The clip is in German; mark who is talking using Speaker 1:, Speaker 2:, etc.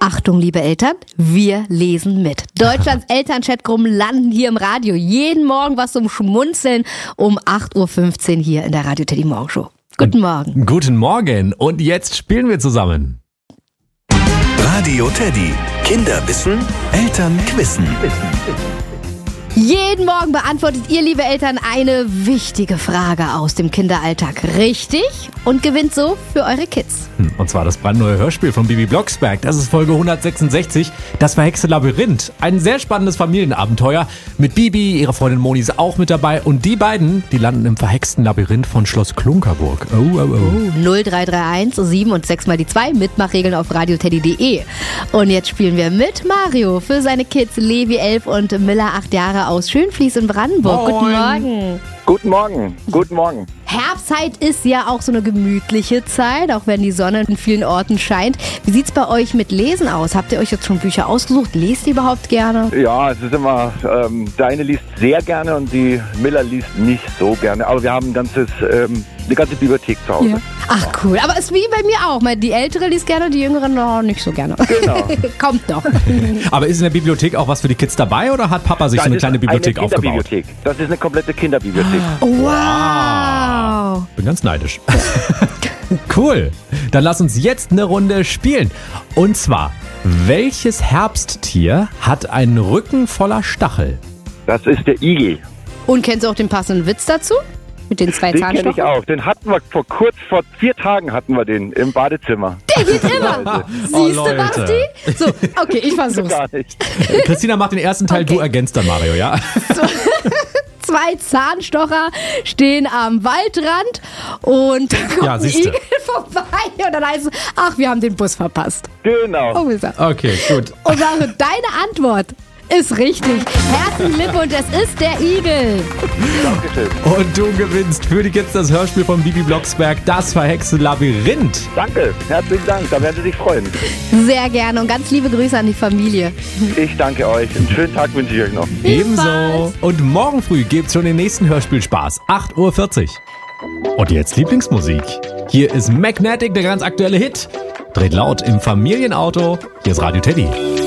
Speaker 1: Achtung, liebe Eltern, wir lesen mit. Deutschlands Elternchatgruppen landen hier im Radio. Jeden Morgen was zum Schmunzeln um 8.15 Uhr hier in der Radio Teddy Morgenshow. Guten Morgen.
Speaker 2: Guten Morgen. Und jetzt spielen wir zusammen.
Speaker 3: Radio Teddy. Kinder wissen, Eltern quissen.
Speaker 1: Jeden Morgen beantwortet ihr, liebe Eltern, eine wichtige Frage aus dem Kinderalltag richtig und gewinnt so für eure Kids.
Speaker 2: Und zwar das brandneue Hörspiel von Bibi Blocksberg. Das ist Folge 166, das verhexte Labyrinth. Ein sehr spannendes Familienabenteuer mit Bibi, ihre Freundin Moni ist auch mit dabei. Und die beiden, die landen im verhexten Labyrinth von Schloss Klunkerburg.
Speaker 1: 0331 7 und 6 mal die 2, Mitmachregeln auf radioteddy.de. Und jetzt spielen wir mit Mario für seine Kids Levi 11 und Miller 8 Jahre aus Schönfließ in Brandenburg.
Speaker 2: Moin.
Speaker 1: Guten Morgen.
Speaker 4: Guten Morgen, guten Morgen.
Speaker 1: Herbstzeit ist ja auch so eine gemütliche Zeit, auch wenn die Sonne in vielen Orten scheint. Wie sieht's bei euch mit Lesen aus? Habt ihr euch jetzt schon Bücher ausgesucht? Lest ihr überhaupt gerne?
Speaker 4: Ja, es ist immer, der eine liest sehr gerne und die Miller liest nicht so gerne. Aber wir haben eine ganze Bibliothek zu Hause.
Speaker 1: Ja. Ach cool, aber es ist wie bei mir auch. Die Ältere liest gerne, die Jüngere noch nicht so gerne.
Speaker 4: Genau.
Speaker 1: Kommt doch.
Speaker 2: Aber ist in der Bibliothek auch was für die Kids dabei oder hat Papa sich so eine kleine Bibliothek aufgebaut?
Speaker 4: Das ist eine komplette Kinderbibliothek.
Speaker 1: Wow.
Speaker 2: Bin ganz neidisch. Cool. Dann lass uns jetzt eine Runde spielen. Und zwar, welches Herbsttier hat einen Rücken voller Stachel?
Speaker 4: Das ist der Igel.
Speaker 1: Und kennst du auch den passenden Witz dazu? Mit den 2
Speaker 4: Den kenne
Speaker 1: Zahnstochern?
Speaker 4: ich auch. Den hatten wir vor 4 Tagen hatten wir den im Badezimmer.
Speaker 1: Der geht immer.
Speaker 2: Oh,
Speaker 1: Siehst du,
Speaker 2: Leute.
Speaker 1: Basti? So, okay, ich versuch's.
Speaker 4: Gar nicht.
Speaker 2: Christina macht den ersten Teil,
Speaker 1: Okay.
Speaker 2: du ergänzt dann Mario, ja?
Speaker 1: 2 Zahnstocher stehen am Waldrand und da kommt
Speaker 2: Ja,
Speaker 1: ein
Speaker 2: siehste.
Speaker 1: Igel vorbei und dann heißt es, ach, wir haben den Bus verpasst.
Speaker 4: Genau.
Speaker 1: Oh, ist er.
Speaker 2: Okay, gut.
Speaker 1: Und sage, deine Antwort ist richtig. Herzlichen Glückwunsch, es ist der Igel.
Speaker 4: Dankeschön.
Speaker 2: Und du gewinnst für die Kids das Hörspiel von Bibi Blocksberg, das verhexte Labyrinth.
Speaker 4: Danke. Herzlichen Dank. Da werden Sie sich freuen.
Speaker 1: Sehr gerne und ganz liebe Grüße an die Familie.
Speaker 4: Ich danke euch. Einen schönen Tag wünsche ich euch noch.
Speaker 2: Ebenso. Und morgen früh gibt's schon den nächsten Hörspielspaß. 8.40 Uhr. Und jetzt Lieblingsmusik. Hier ist Magnetic, der ganz aktuelle Hit. Dreht laut im Familienauto. Hier ist Radio Teddy.